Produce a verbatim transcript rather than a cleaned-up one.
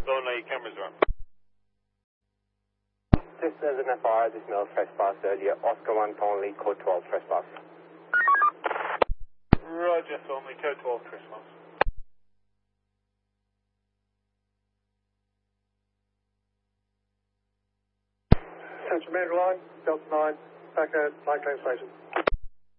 Don't know your cameras are on. Just as an F I R, this male trespassed earlier. Oscar one, Thornley, code twelve, trespass. Roger, Thornley, code twelve, trespass. Central Metro Line, Delta nine, back at Lake Train Station.